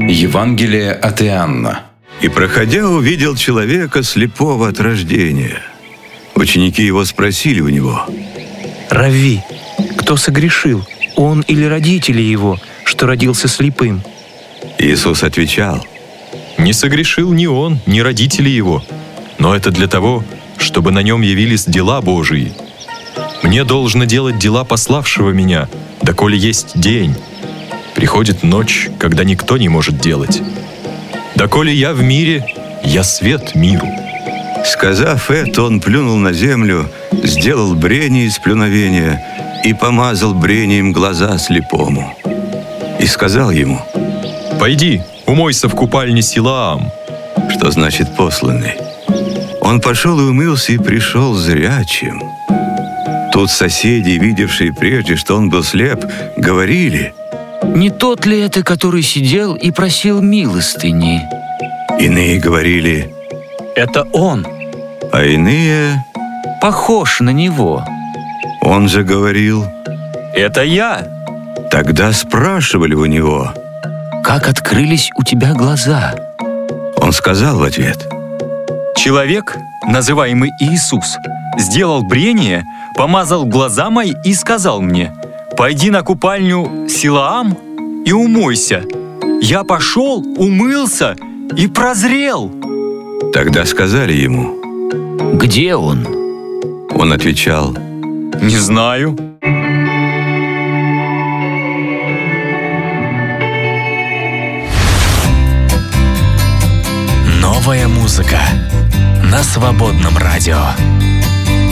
Евангелие от Иоанна. «И, проходя, увидел человека, слепого от рождения. Ученики его спросили у него: Равви, кто согрешил, он или родители его, что родился слепым?» Иисус отвечал: «Не согрешил ни он, ни родители его, но это для того, чтобы на нем явились дела Божии. Мне должно делать дела пославшего меня, доколе есть день. Приходит ночь, когда никто не может делать. Доколе я в мире, я свет миру». Сказав это, он плюнул на землю, сделал брение из плюновения и помазал брением глаза слепому. И сказал ему: «Пойди, умойся в купальне Силаам», что значит «посланный». Он пошел и умылся, и пришел зрячим. Тут соседи, видевшие прежде, что он был слеп, говорили: «Не тот ли это, который сидел и просил милостыни?» Иные говорили: «Это он, а иные: похож на него». Он же говорил: «Это я». Тогда спрашивали у него: «Как открылись у тебя глаза?» Он сказал в ответ: «Человек, называемый Иисус, сделал брение, помазал глаза мои и сказал мне: пойди на купальню Силаам и умойся. Я пошел, умылся и прозрел». Тогда сказали ему: «Где он?» Он отвечал: «Не знаю». Новая музыка на Свободном радио.